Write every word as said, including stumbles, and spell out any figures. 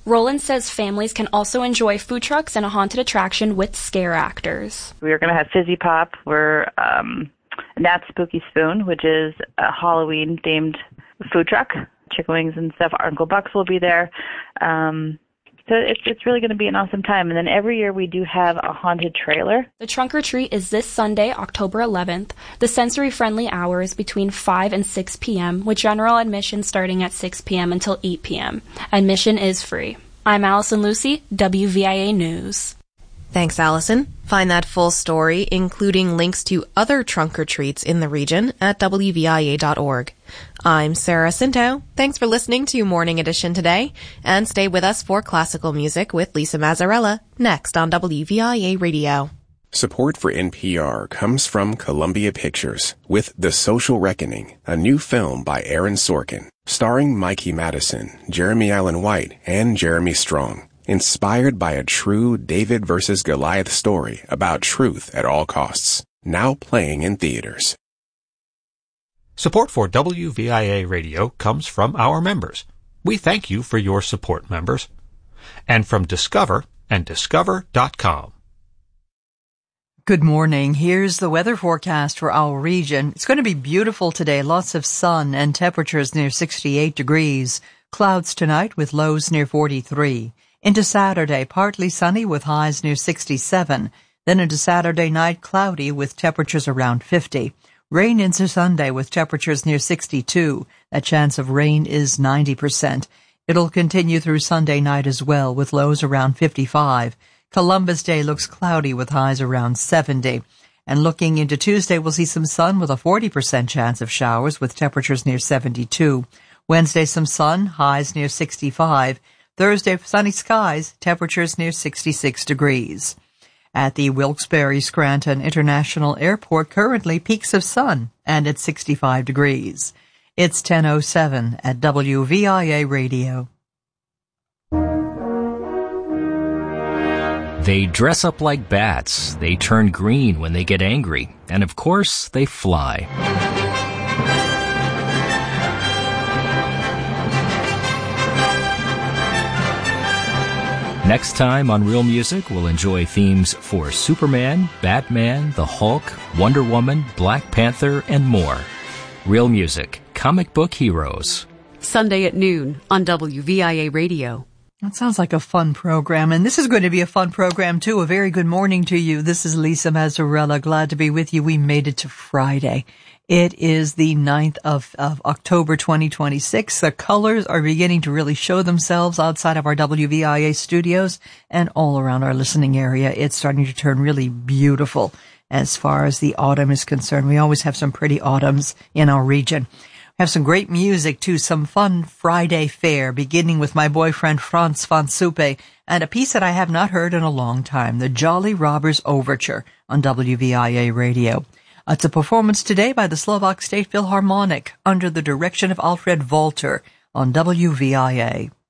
Roland says families can also enjoy food trucks and a haunted attraction with scare actors. We are going to have Fizzy Pop. We're um, Nat's Spooky Spoon, which is a Halloween-themed food truck. Chicken wings and stuff. Uncle Buck's will be there. Um, so it's it's really going to be an awesome time. And then every year we do have a haunted trailer. The trunk or treat is this Sunday, October eleventh. The sensory-friendly hours between five and six p.m. with general admission starting at six p.m. until eight p.m. Admission is free. I'm Allison Lucy, W V I A News. Thanks, Allison. Find that full story, including links to other trunk or treats in the region, at W V I A dot org. I'm Sarah Cinto. Thanks for listening to Morning Edition today, and stay with us for classical music with Lisa Mazzarella next on W V I A Radio. Support for N P R comes from Columbia Pictures with The Social Reckoning, a new film by Aaron Sorkin, starring Mikey Madison, Jeremy Allen White, and Jeremy Strong. Inspired by a true David versus Goliath story about truth at all costs. Now playing in theaters. Support for W V I A Radio comes from our members. We thank you for your support, members. And from Discover and Discover dot com. Good morning. Here's the weather forecast for our region. It's going to be beautiful today. Lots of sun and temperatures near sixty-eight degrees. Clouds tonight with lows near forty-three. Into Saturday, partly sunny with highs near sixty-seven. Then into Saturday night, cloudy with temperatures around fifty. Rain into Sunday with temperatures near sixty-two. A chance of rain is ninety percent. It'll continue through Sunday night as well with lows around fifty-five. Columbus Day looks cloudy with highs around seventy. And looking into Tuesday, we'll see some sun with a forty percent chance of showers with temperatures near seventy-two. Wednesday, some sun, highs near sixty-five. Thursday, sunny skies, temperatures near sixty-six degrees. At the Wilkes-Barre-Scranton International Airport, currently peaks of sun, and it's sixty-five degrees. It's ten oh seven at W V I A Radio. They dress up like bats, they turn green when they get angry, and of course, they fly. Next time on Real Music, we'll enjoy themes for Superman, Batman, the Hulk, Wonder Woman, Black Panther, and more. Real Music, comic book heroes. Sunday at noon on W V I A Radio. That sounds like a fun program, and this is going to be a fun program, too. A very good morning to you. This is Lisa Mazzarella. Glad to be with you. We made it to Friday. It is the ninth of, of October twenty twenty-six. The colors are beginning to really show themselves outside of our W V I A studios and all around our listening area. It's starting to turn really beautiful as far as the autumn is concerned. We always have some pretty autumns in our region. We have some great music, too, some fun Friday fare, beginning with my boyfriend Franz van Suppe, and a piece that I have not heard in a long time, the Jolly Robbers Overture on W V I A Radio. It's a performance today by the Slovak State Philharmonic under the direction of Alfred Walter on W V I A.